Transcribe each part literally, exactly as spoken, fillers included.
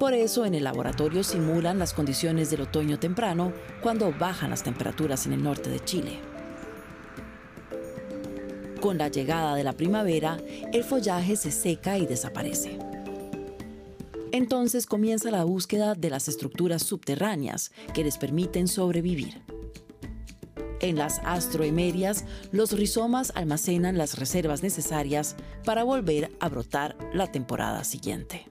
Por eso en el laboratorio simulan las condiciones del otoño temprano cuando bajan las temperaturas en el norte de Chile. Con la llegada de la primavera, el follaje se seca y desaparece. Entonces comienza la búsqueda de las estructuras subterráneas que les permiten sobrevivir. En las astroemerias, los rizomas almacenan las reservas necesarias para volver a brotar la temporada siguiente.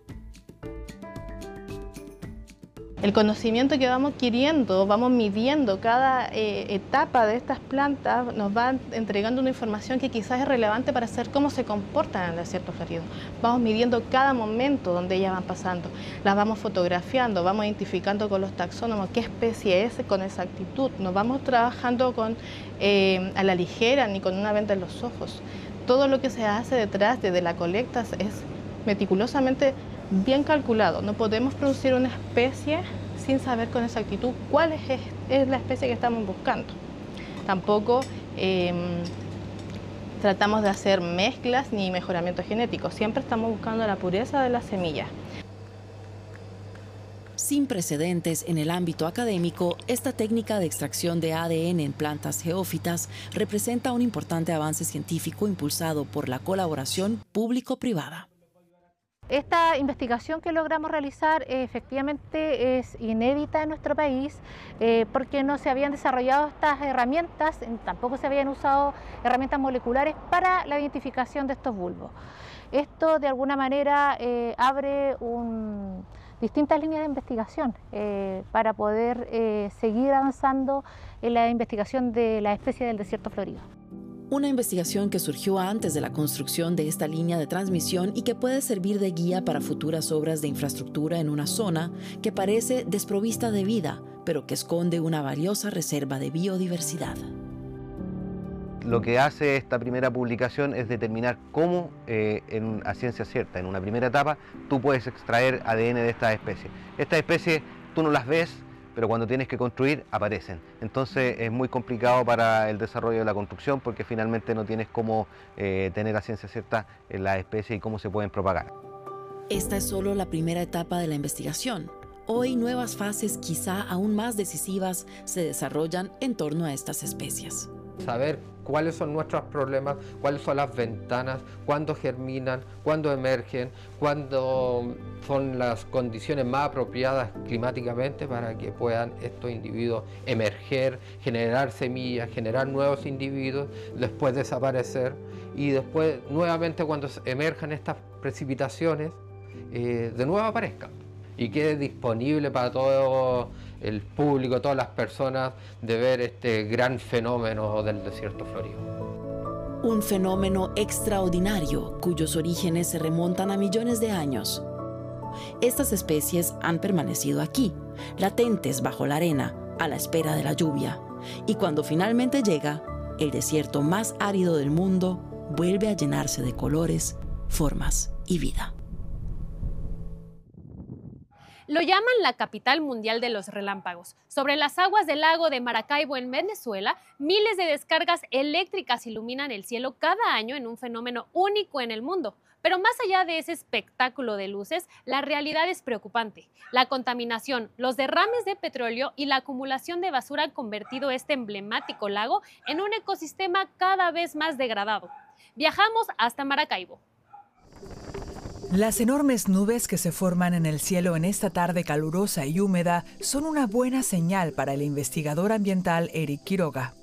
El conocimiento que vamos adquiriendo, vamos midiendo cada eh, etapa de estas plantas, nos va entregando una información que quizás es relevante para saber cómo se comportan en el desierto florido. Vamos midiendo cada momento donde ellas van pasando, las vamos fotografiando, vamos identificando con los taxónomos qué especie es con exactitud, nos vamos trabajando con, eh, a la ligera ni con una venda en los ojos. Todo lo que se hace detrás desde la colecta es meticulosamente bien calculado. No podemos producir una especie sin saber con exactitud cuál es, es la especie que estamos buscando. Tampoco eh, tratamos de hacer mezclas ni mejoramiento genético. Siempre estamos buscando la pureza de la semilla. Sin precedentes en el ámbito académico, esta técnica de extracción de A D N en plantas geófitas representa un importante avance científico impulsado por la colaboración público-privada. Esta investigación que logramos realizar eh, efectivamente es inédita en nuestro país eh, porque no se habían desarrollado estas herramientas, tampoco se habían usado herramientas moleculares para la identificación de estos bulbos. Esto de alguna manera eh, abre un, distintas líneas de investigación eh, para poder eh, seguir avanzando en la investigación de la especie del desierto florido. Una investigación que surgió antes de la construcción de esta línea de transmisión y que puede servir de guía para futuras obras de infraestructura en una zona que parece desprovista de vida, pero que esconde una valiosa reserva de biodiversidad. Lo que hace esta primera publicación es determinar cómo, eh, en, a ciencia cierta, en una primera etapa, tú puedes extraer A D N de estas especies. Estas especies tú no las ves, pero cuando tienes que construir, aparecen. Entonces es muy complicado para el desarrollo de la construcción porque finalmente no tienes cómo eh, tener a ciencia cierta las especies y cómo se pueden propagar. Esta es solo la primera etapa de la investigación. Hoy nuevas fases quizá aún más decisivas se desarrollan en torno a estas especies. Saber cuáles son nuestros problemas, cuáles son las ventanas, cuándo germinan, cuándo emergen, cuándo son las condiciones más apropiadas climáticamente para que puedan estos individuos emerger, generar semillas, generar nuevos individuos, después desaparecer y después nuevamente cuando emerjan estas precipitaciones, eh, de nuevo aparezcan y quede disponible para todo el público, todas las personas, de ver este gran fenómeno del desierto florido. Un fenómeno extraordinario cuyos orígenes se remontan a millones de años. Estas especies han permanecido aquí, latentes bajo la arena, a la espera de la lluvia. Y cuando finalmente llega, el desierto más árido del mundo vuelve a llenarse de colores, formas y vida. Lo llaman la capital mundial de los relámpagos. Sobre las aguas del lago de Maracaibo en Venezuela, miles de descargas eléctricas iluminan el cielo cada año en un fenómeno único en el mundo. Pero más allá de ese espectáculo de luces, la realidad es preocupante. La contaminación, los derrames de petróleo y la acumulación de basura han convertido este emblemático lago en un ecosistema cada vez más degradado. Viajamos hasta Maracaibo. Las enormes nubes que se forman en el cielo en esta tarde calurosa y húmeda son una buena señal para el investigador ambiental Eric Quiroga.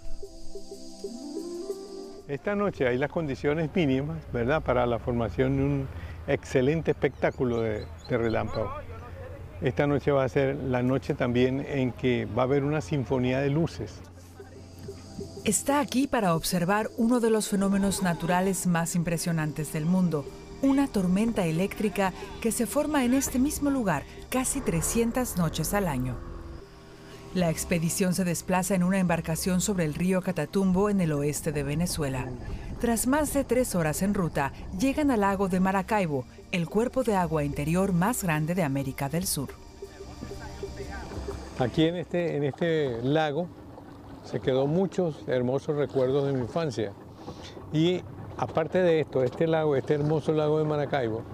Esta noche hay las condiciones mínimas, ¿verdad?, para la formación de un excelente espectáculo de, de relámpago. Esta noche va a ser la noche también en que va a haber una sinfonía de luces. Está aquí para observar uno de los fenómenos naturales más impresionantes del mundo, una tormenta eléctrica que se forma en este mismo lugar casi trescientas noches al año. La expedición se desplaza en una embarcación sobre el río Catatumbo en el oeste de Venezuela. Tras más de tres horas en ruta, llegan al lago de Maracaibo, el cuerpo de agua interior más grande de América del Sur. Aquí en este, en este lago se quedó muchos hermosos recuerdos de mi infancia. Y aparte de esto, este lago, este hermoso lago de Maracaibo,